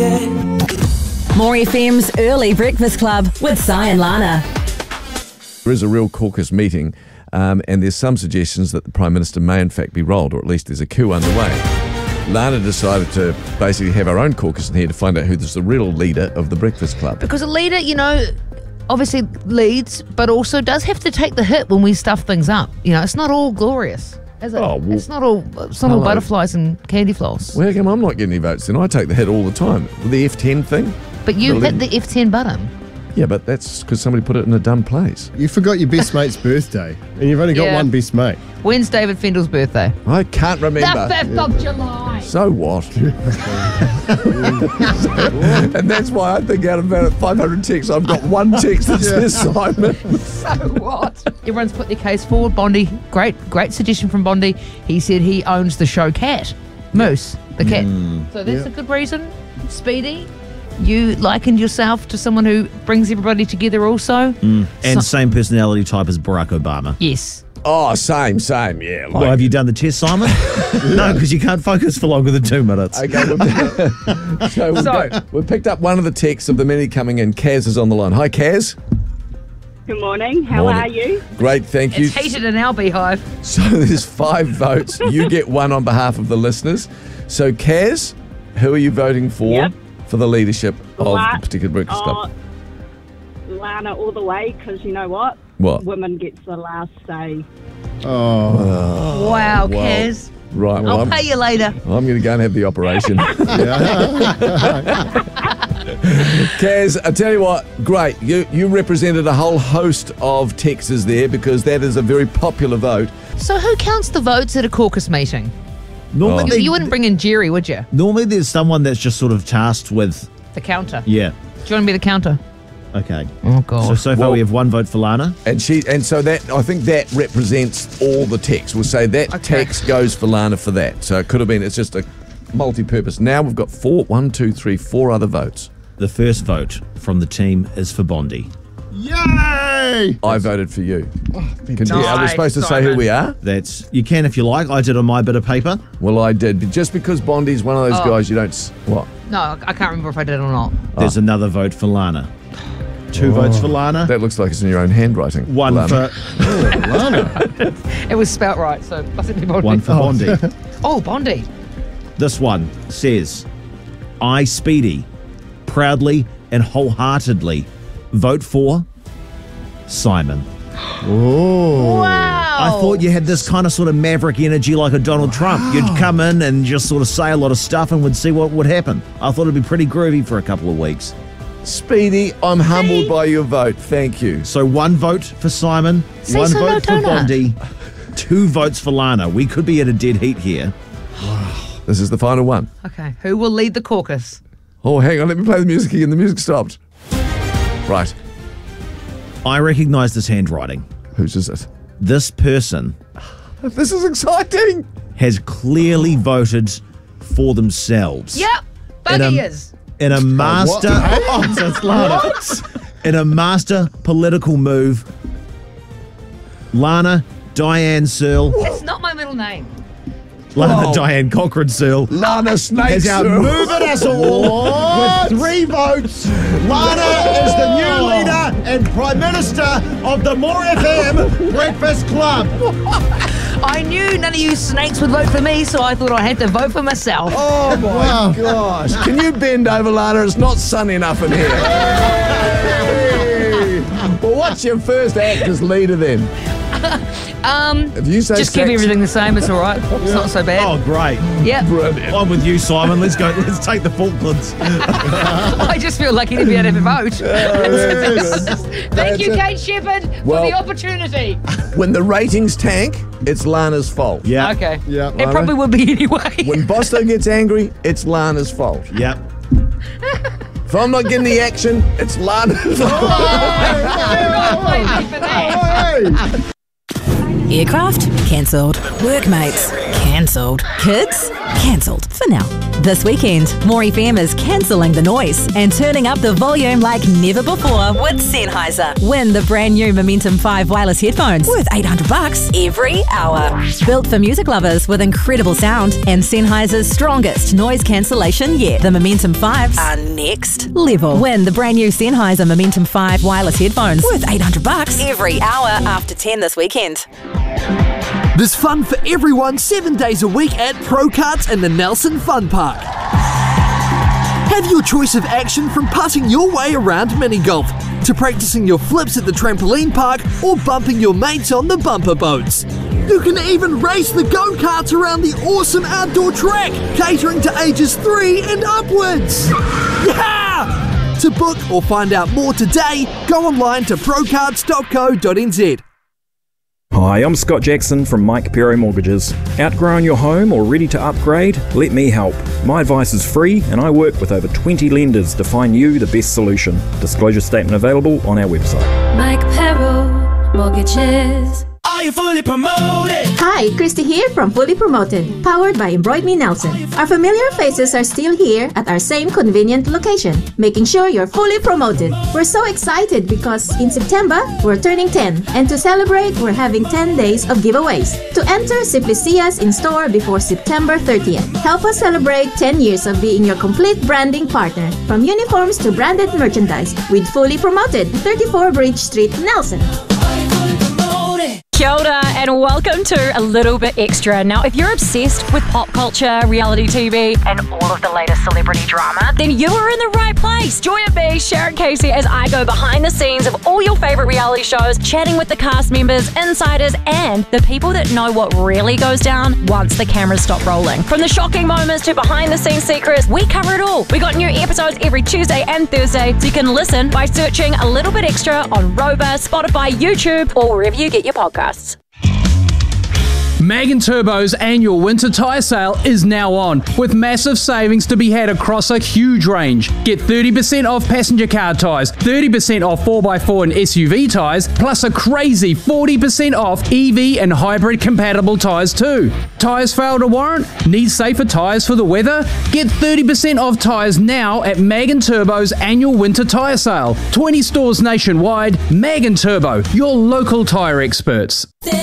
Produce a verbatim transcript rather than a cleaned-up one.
yeah. More F M's Early Breakfast Club with Si and Lana. There is a real caucus meeting, um, and there's some suggestions that the Prime Minister may in fact be rolled, or at least there's a coup underway. Lana decided to basically have our own caucus in here to find out who is the real leader of the Breakfast Club. Because a leader, you know, obviously leads, but also does have to take the hit when we stuff things up. You know, it's not all glorious, is it? Oh, well, it's not all it's not all hello. butterflies and candy floss. Well, how come I'm not getting any votes then? I take the hit all the time. With the F ten thing? But you the hit the F ten button. Yeah, but that's because somebody put it in a dumb place. You forgot your best mate's birthday, and you've only got Yeah. one best mate. When's David Fendel's birthday? I can't remember. The fifth of July. So what? And that's why I think out of about five hundred texts, I've got one text that says Simon. So what? Everyone's put their case forward. Bondi, great, great suggestion from Bondi. He said he owns the show Cat, Moose, the cat. So that's Yeah. a good reason. Speedy, you likened yourself to someone who brings everybody together also. And So- same personality type as Barack Obama. Yes. Oh, same, same, yeah. Like, Well, have you done the test, Simon? No, because you can't focus for longer than two minutes. Okay, we've, so, we've, So- got- we've picked up one of the texts of the many coming in. Kaz is on the line. Hi, Kaz. Good morning. How Morning. are you? Great, thank you. It's heated in our beehive. So there's five votes. You get one on behalf of the listeners. So, Kaz, who are you voting for Yep. for the leadership of La- the particular Breakfast Club? Oh, Lana all the way, because you know what? What? Women gets the last say. Oh, Wow, well, Kaz. Right, well, I'll I'm, pay you later. I'm going to go and have the operation. Kaz, I tell you what, great. You you represented a whole host of Texas there because that is a very popular vote. So who counts the votes at a caucus meeting? Normally, Oh. You, they- you wouldn't bring in Jerry, would you? normally there's someone that's just sort of tasked with, The counter. yeah, Do you want to be the counter? okay. Oh, God. So, so far Well- we have one vote for Lana. And she and so that I think that represents all the text. We'll say that Okay. text goes for Lana for that. So it could have been it's just a multi-purpose. Now we've got four, one, two, three, four other votes. The first vote from the team is for Bondi. yay! I voted for you. Can, Nice, are we supposed to say who Simon. we are? That's, you can if you like. I did on my bit of paper. Well, I did. But just because Bondi's one of those Oh. guys, you don't. s- What? No, I can't remember if I did or not. There's another vote for Lana. Two votes for Lana. That looks like it's in your own handwriting. One Lana. for Oh, Lana. It was spelt right, so must it be Bondi? one for Bondi. Oh, Bondi. This one says, I, Speedy, proudly and wholeheartedly vote for Simon. Oh. Wow. I thought you had this kind of sort of maverick energy like a Donald Trump. You'd come in and just sort of say a lot of stuff and would see what would happen. I thought it'd be pretty groovy for a couple of weeks. Speedy, I'm humbled by your vote. Thank you. So one vote for Simon, Say one so, no vote for donut. Bondi, two votes for Lana. We could be at a dead heat here. This is the final one. Okay, who will lead the caucus? Oh, hang on. Let me play the music again. The music stopped. Right. I recognise this handwriting. Whose is it? This person This is exciting. has clearly voted for themselves. Yep, In Buggy a- is. In a master, oh, so it's Lana. In a master political move, Lana Diane Searle, It's not my middle name. Lana Whoa. Diane Cochrane Searle, Lana Snake. has outmoved us all with three votes. Lana is the new leader and Prime Minister of the More F M Breakfast Club. I knew none of you snakes would vote for me, so I thought I had to vote for myself. Oh my Wow. gosh. Can you bend over, Lana? It's not sunny enough in here. Well, what's your first act as leader then? Um, If you say just keep sex- everything the same. It's all right. It's not so bad. Oh, great. Yep. Brilliant. I'm with you, Simon. Let's go. Let's take the Falklands. I just feel lucky to be able to have a vote. Thank you, That's Kate Shepherd, Well- for the opportunity. When the ratings tank, it's Lana's fault. Yeah. Okay. Yeah. It probably would be anyway. When Bosto gets angry, it's Lana's fault. Yep. If I'm not getting the action, it's Lana's fault. Wait for that. Hey! Aircraft? Cancelled. Workmates? Cancelled. Kids? Cancelled for now. This weekend, More F M is cancelling the noise and turning up the volume like never before with Sennheiser. Win the brand new Momentum five wireless headphones worth eight hundred bucks every hour. Built for music lovers with incredible sound and Sennheiser's strongest noise cancellation yet. The Momentum fives are next level. Win the brand new Sennheiser Momentum five wireless headphones worth eight hundred bucks every hour after ten this weekend. There's fun for everyone seven days a week at Pro Karts in the Nelson Fun Park. Have your choice of action from putting your way around mini golf to practicing your flips at the trampoline park or bumping your mates on the bumper boats. You can even race the go-karts around the awesome outdoor track, catering to ages three and upwards. Yeah! To book or find out more today, go online to pro karts dot co dot n z. Hi, I'm Scott Jackson from Mike Pero Mortgages. Outgrowing your home or ready to upgrade? Let me help. My advice is free and I work with over twenty lenders to find you the best solution. Disclosure statement available on our website. Mike Pero Mortgages. Are you fully promoted? Hi, Christy here from Fully Promoted, powered by Embroid Me Nelson. Our familiar faces are still here at our same convenient location, making sure you're fully promoted. We're so excited because in September, we're turning ten, and to celebrate, we're having ten days of giveaways. To enter, simply see us in store before September thirtieth. Help us celebrate ten years of being your complete branding partner, from uniforms to branded merchandise, with Fully Promoted, thirty-four Bridge Street, Nelson. Kia ora and welcome to A Little Bit Extra. Now, if you're obsessed with pop culture, reality T V, and all of the latest celebrity drama, then you are in the right place. Join me, Sharon Casey, as I go behind the scenes of all your favourite reality shows, chatting with the cast members, insiders, and the people that know what really goes down once the cameras stop rolling. From the shocking moments to behind-the-scenes secrets, we cover it all. We got new episodes every Tuesday and Thursday, so you can listen by searching A Little Bit Extra on Rover, Spotify, YouTube, or wherever you get your podcasts. Magen Turbo's annual winter tyre sale is now on, with massive savings to be had across a huge range. Get thirty percent off passenger car tyres, thirty percent off four by four and S U V tyres, plus a crazy forty percent off E V and hybrid compatible tyres too. Tyres fail to warrant? Need safer tyres for the weather? Get thirty percent off tyres now at Magen Turbo's annual winter tyre sale. twenty stores nationwide. Magen Turbo, your local tyre experts.